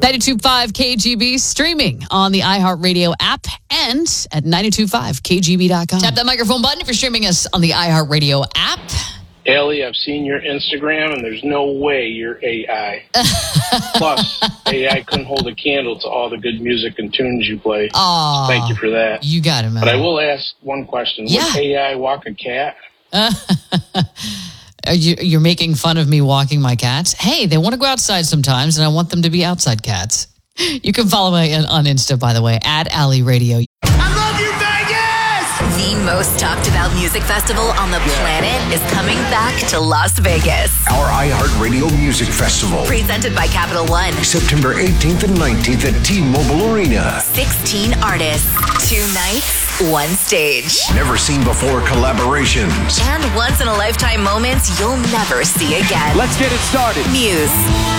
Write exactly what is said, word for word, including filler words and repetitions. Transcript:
ninety-two point five K G B, streaming on the iHeartRadio app and at nine two five K G B dot com. Tap that microphone button if you're streaming us on the iHeartRadio app. Ellie, I've seen your Instagram, and there's no way you're A I. Plus, A I couldn't hold a candle to all the good music and tunes you play. Aww, Thank you for that. You got it, man. But I will ask one question. Yeah. Would A I walk a cat? Uh, are you, you're making fun of me walking my cats? Hey, they want to go outside sometimes, and I want them to be outside cats. You can follow me on Insta, by the way, at Alley Radio. The most talked about music festival on the planet is coming back to Las Vegas. Our iHeartRadio Music Festival. Presented by Capital One. September eighteenth and nineteenth at T-Mobile Arena. sixteen artists, two nights, one stage. Never seen before collaborations. And once in a lifetime moments you'll never see again. Let's get it started. Muse,